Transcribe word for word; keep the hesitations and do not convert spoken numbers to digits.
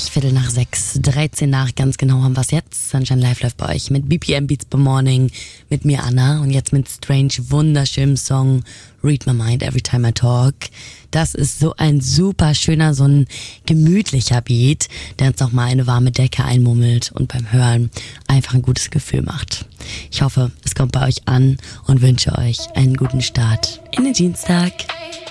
Viertel nach sechs, dreizehn nach, ganz genau haben wir es jetzt. Sunshine Live läuft bei euch mit B P M Beats by Morning, mit mir Anna und jetzt mit Strange, wunderschönem Song Read My Mind Every Time I Talk. Das ist so ein super schöner, so ein gemütlicher Beat, der uns nochmal eine warme Decke einmummelt und beim Hören einfach ein gutes Gefühl macht. Ich hoffe, es kommt bei euch an und wünsche euch einen guten Start in den Dienstag.